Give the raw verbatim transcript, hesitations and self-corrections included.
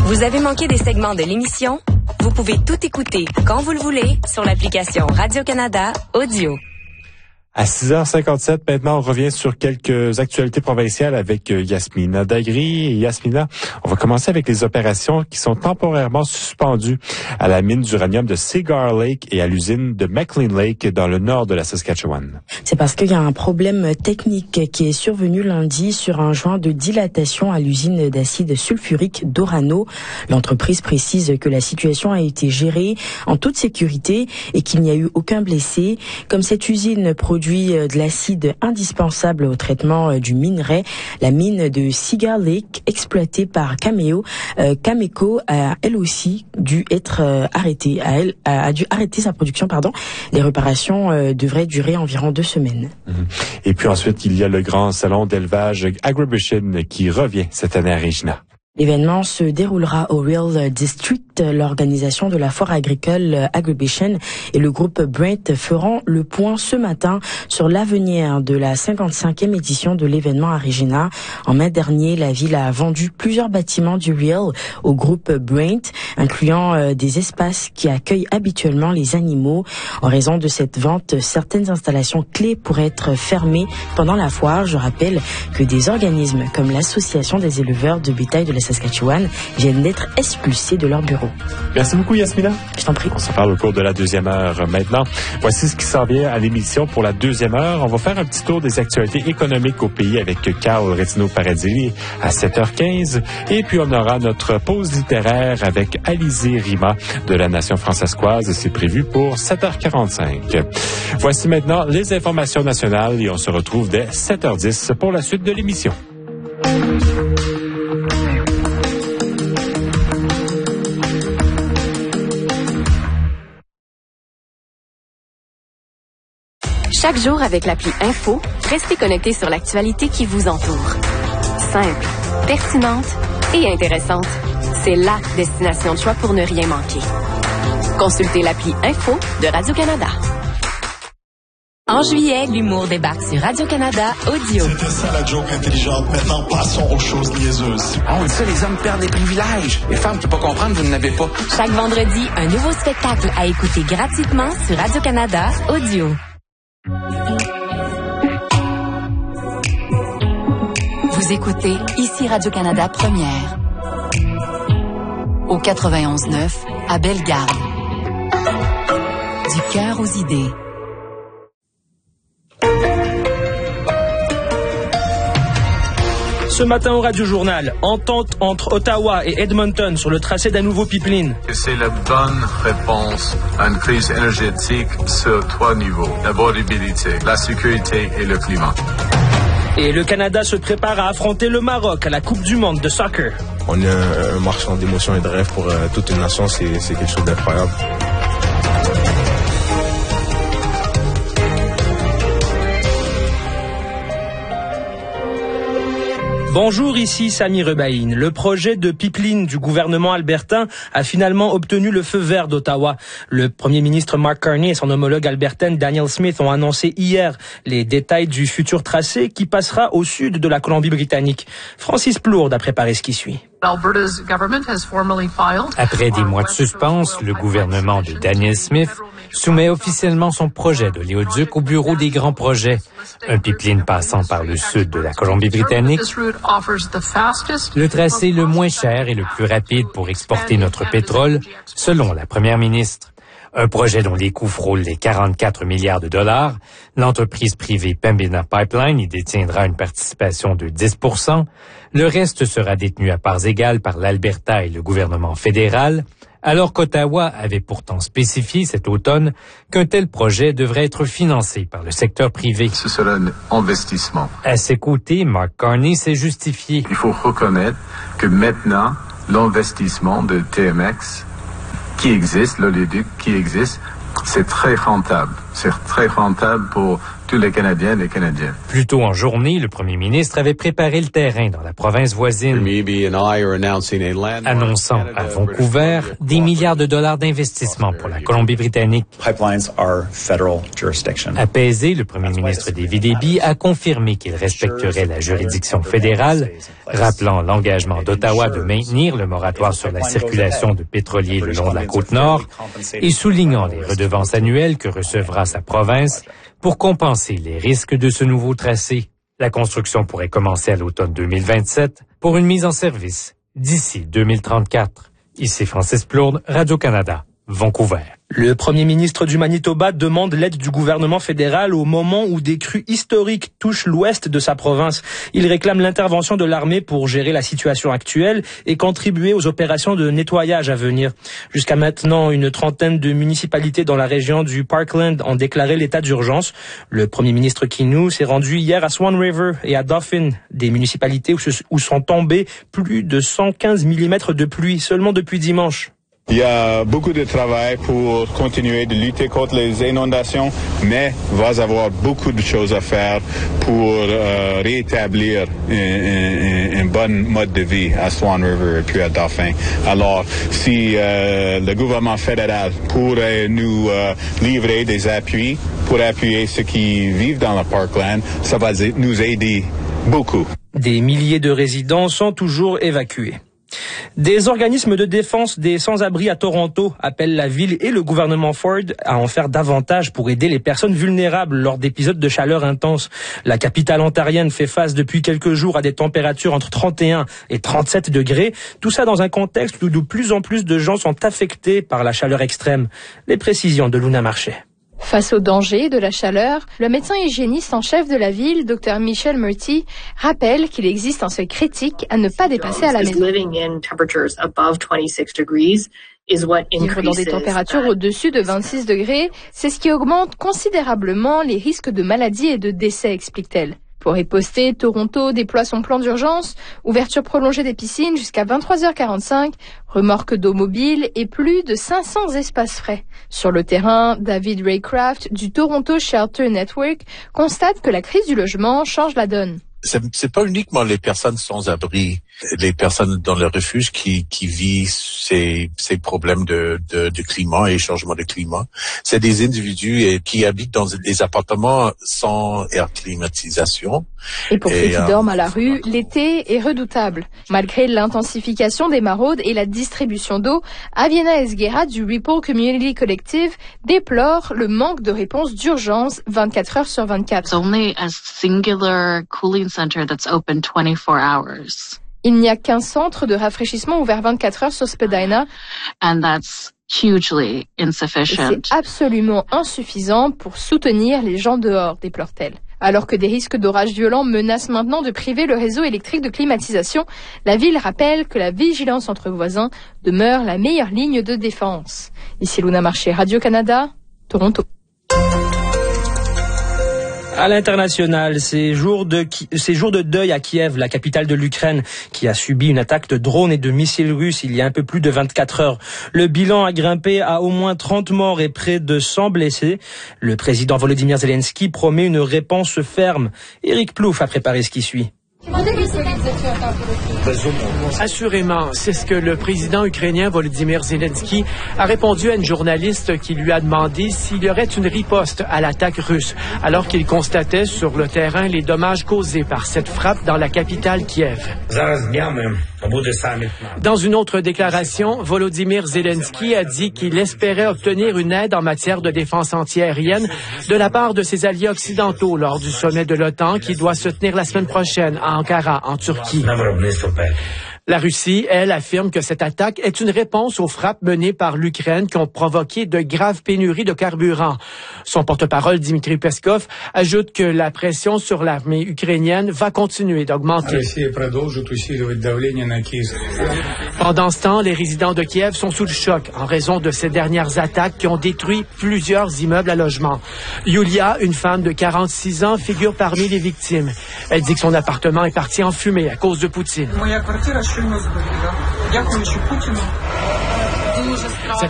Vous avez manqué des segments de l'émission? Vous pouvez tout écouter quand vous le voulez sur l'application Radio-Canada Audio. À six heures cinquante-sept, maintenant, on revient sur quelques actualités provinciales avec Yasmina Dagri. Et Yasmina, on va commencer avec les opérations qui sont temporairement suspendues à la mine d'uranium de Cigar Lake et à l'usine de McLean Lake dans le nord de la Saskatchewan. C'est parce qu'il y a un problème technique qui est survenu lundi sur un joint de dilatation à l'usine d'acide sulfurique d'Orano. L'entreprise précise que la situation a été gérée en toute sécurité et qu'il n'y a eu aucun blessé. Comme cette usine produit de l'acide indispensable au traitement du minerai, la mine de Cigar Lake, exploitée par Cameo, euh, Cameco a elle aussi dû être euh, arrêtée, a, elle, a, a dû arrêter sa production, pardon. Les réparations euh, devraient durer environ deux semaines. Et puis ensuite, il y a le grand salon d'élevage Agribition qui revient cette année à Regina. L'événement se déroulera au Real District. L'organisation de la foire agricole Agribition et le groupe Brent feront le point ce matin sur l'avenir de la cinquante-cinquième édition de l'événement à Regina. En mai dernier, la ville a vendu plusieurs bâtiments du Real au groupe Brent, incluant euh, des espaces qui accueillent habituellement les animaux. En raison de cette vente, certaines installations clés pourraient être fermées pendant la foire. Je rappelle que des organismes comme l'Association des éleveurs de bétail de la Saskatchewan viennent d'être expulsés de leur bureau. Merci beaucoup, Yasmina. Je t'en prie. On se parle au cours de la deuxième heure maintenant. Voici ce qui s'en vient à l'émission pour la deuxième heure. On va faire un petit tour des actualités économiques au pays avec Carl Retino-Paradilli à sept heures quinze. Et puis, on aura notre pause littéraire avec Alizé Rima de la Nation françaiscoise. C'est prévu pour sept heures quarante-cinq. Voici maintenant les informations nationales et on se retrouve dès sept heures dix pour la suite de l'émission. Chaque jour avec l'appli Info, restez connectés sur l'actualité qui vous entoure. Simple, pertinente et intéressante. C'est la destination de choix pour ne rien manquer. Consultez l'appli Info de Radio-Canada. En juillet, l'humour débarque sur Radio-Canada Audio. C'était ça la joke intelligente. Maintenant, passons aux choses niaiseuses. Ah, on dit ça, les hommes perdent des privilèges. Les femmes, tu peux pas comprendre, vous n'avez pas. Chaque vendredi, un nouveau spectacle à écouter gratuitement sur Radio-Canada Audio. Vous écoutez ici Radio-Canada Première. Au quatre-vingt-onze neuf, à Bellegarde. Du cœur aux idées. Ce matin au Radio Journal, entente entre Ottawa et Edmonton sur le tracé d'un nouveau pipeline. C'est la bonne réponse à une crise énergétique sur trois niveaux. L'abordabilité, la sécurité et le climat. Et le Canada se prépare à affronter le Maroc à la Coupe du monde de soccer. On est un, un marchand d'émotions et de rêves pour euh, toute une nation, c'est, c'est quelque chose d'incroyable. Bonjour, ici Sami Rebaïn. Le projet de pipeline du gouvernement albertain a finalement obtenu le feu vert d'Ottawa. Le premier ministre Mark Carney et son homologue albertaine Danielle Smith ont annoncé hier les détails du futur tracé qui passera au sud de la Colombie-Britannique. Francis Plourde a préparé ce qui suit. Après des mois de suspense, le gouvernement de Danielle Smith soumet officiellement son projet d'oléoduc au bureau des grands projets. Un pipeline passant par le sud de la Colombie-Britannique, le tracé le moins cher et le plus rapide pour exporter notre pétrole, selon la première ministre. Un projet dont les coûts frôlent les quarante-quatre milliards de dollars. L'entreprise privée Pembina Pipeline y détiendra une participation de dix pour cent. Le reste sera détenu à parts égales par l'Alberta et le gouvernement fédéral, alors qu'Ottawa avait pourtant spécifié cet automne qu'un tel projet devrait être financé par le secteur privé. Ce sera un investissement. À ses côtés, Mark Carney s'est justifié. Il faut reconnaître que maintenant, l'investissement de T M X qui existe, l'oléoduc qui existe, c'est très rentable. C'est très rentable pour tous les Canadiens et les Canadiens. Plus tôt en journée, le premier ministre avait préparé le terrain dans la province voisine, annonçant à Vancouver des milliards de dollars d'investissement pour la Colombie-Britannique. Apaisé, le premier ministre David Eby a confirmé qu'il respecterait la juridiction fédérale, rappelant l'engagement d'Ottawa de maintenir le moratoire sur la circulation de pétroliers le long de la côte nord et soulignant les redevances annuelles que recevra sa province pour compenser les risques de ce nouveau tracé. La construction pourrait commencer à l'automne deux mille vingt-sept pour une mise en service d'ici deux mille trente-quatre. Ici Francis Plourde, Radio-Canada, Vancouver. Le premier ministre du Manitoba demande l'aide du gouvernement fédéral au moment où des crues historiques touchent l'ouest de sa province. Il réclame l'intervention de l'armée pour gérer la situation actuelle et contribuer aux opérations de nettoyage à venir. Jusqu'à maintenant, une trentaine de municipalités dans la région du Parkland ont déclaré l'état d'urgence. Le premier ministre Kinou s'est rendu hier à Swan River et à Dauphin, des municipalités où, se, où sont tombés plus de cent quinze millimètres de pluie seulement depuis dimanche. Il y a beaucoup de travail pour continuer de lutter contre les inondations, mais il va y avoir beaucoup de choses à faire pour euh, rétablir un, un, un bon mode de vie à Swan River et puis à Dauphin. Alors, si euh, le gouvernement fédéral pourrait nous euh, livrer des appuis pour appuyer ceux qui vivent dans le Parkland, ça va nous aider beaucoup. Des milliers de résidents sont toujours évacués. Des organismes de défense des sans-abri à Toronto appellent la ville et le gouvernement Ford à en faire davantage pour aider les personnes vulnérables lors d'épisodes de chaleur intense. La capitale ontarienne fait face depuis quelques jours à des températures entre trente et un et trente-sept degrés. Tout ça dans un contexte où de plus en plus de gens sont affectés par la chaleur extrême. Les précisions de Luna Marchais. Face au danger de la chaleur, le médecin hygiéniste en chef de la ville, Dr Michel Murty, rappelle qu'il existe un seuil critique à ne pas dépasser à la maison. Vivre dans des températures au-dessus de vingt-six degrés, c'est ce qui augmente considérablement les risques de maladies et de décès, explique-t-elle. Pour riposter, Toronto déploie son plan d'urgence, ouverture prolongée des piscines jusqu'à vingt-trois heures quarante-cinq, remorques d'eau mobile et plus de cinq cents espaces frais. Sur le terrain, David Raycraft du Toronto Shelter Network constate que la crise du logement change la donne. C'est, c'est pas uniquement les personnes sans abri, les personnes dans le refuge qui, qui vivent ces, ces problèmes de, de, de climat et changement de climat. C'est des individus qui habitent dans des appartements sans air climatisation. Et pour ceux qui euh, dorment à la rue, l'été est redoutable. Malgré l'intensification des maraudes et la distribution d'eau, Aviana Esguerra du Ripple Community Collective déplore le manque de réponses d'urgence vingt-quatre heures sur vingt-quatre. It's only a singular cooling center that's open twenty-four hours. Il n'y a qu'un centre de rafraîchissement ouvert vingt-quatre heures sur Spadina. And that's hugely insufficient. Et c'est absolument insuffisant pour soutenir les gens dehors, déplore-t-elle. Alors que des risques d'orages violents menacent maintenant de priver le réseau électrique de climatisation, la ville rappelle que la vigilance entre voisins demeure la meilleure ligne de défense. Ici Luna Marchais, Radio-Canada, Toronto. À l'international, ces jours de, ces jours de deuil à Kiev, la capitale de l'Ukraine, qui a subi une attaque de drones et de missiles russes il y a un peu plus de vingt-quatre heures. Le bilan a grimpé à au moins trente morts et près de cent blessés. Le président Volodymyr Zelensky promet une réponse ferme. Éric Plouffe a préparé ce qui suit. Assurément, c'est ce que le président ukrainien Volodymyr Zelensky a répondu à une journaliste qui lui a demandé s'il y aurait une riposte à l'attaque russe, alors qu'il constatait sur le terrain les dommages causés par cette frappe dans la capitale Kiev. Dans une autre déclaration, Volodymyr Zelensky a dit qu'il espérait obtenir une aide en matière de défense antiaérienne de la part de ses alliés occidentaux lors du sommet de l'OTAN qui doit se tenir la semaine prochaine à Ankara, en Turquie. La Russie, elle, affirme que cette attaque est une réponse aux frappes menées par l'Ukraine qui ont provoqué de graves pénuries de carburant. Son porte-parole, Dmitry Peskov, ajoute que la pression sur l'armée ukrainienne va continuer d'augmenter. Pendant ce temps, les résidents de Kiev sont sous le choc en raison de ces dernières attaques qui ont détruit plusieurs immeubles à logement. Yulia, une femme de quarante-six ans, figure parmi les victimes. Elle dit que son appartement est parti en fumée à cause de Poutine.